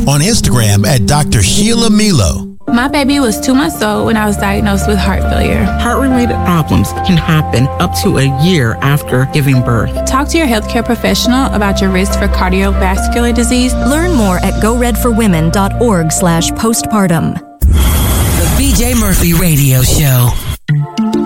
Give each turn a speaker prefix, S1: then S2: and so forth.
S1: on Instagram at Dr. Sheila Milo.
S2: My baby was 2 months old when I was diagnosed with heart failure.
S3: Heart-related problems can happen up to a year after giving birth.
S2: Talk to your healthcare professional about your risk for cardiovascular disease.
S4: Learn more at goredforwomen.org/postpartum.
S5: The BJ Murphy Radio Show.